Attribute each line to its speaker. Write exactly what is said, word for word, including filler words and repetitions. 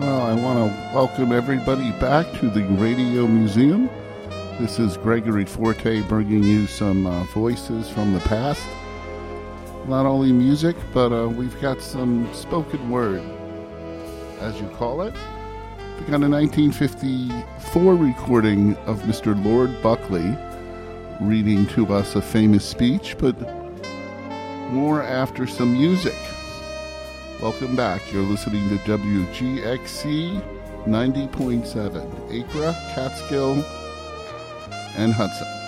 Speaker 1: Well, I want to welcome everybody back to the Radio Museum. This is Gregory Forte bringing you some uh, voices from the past. Not only music, but uh, we've got some spoken word, as you call it. We got a nineteen fifty-four recording of Mister Lord Buckley reading to us a famous speech, but more after some music. Welcome back. You're listening to W G X C ninety point seven, Acre, Catskill, and Hudson.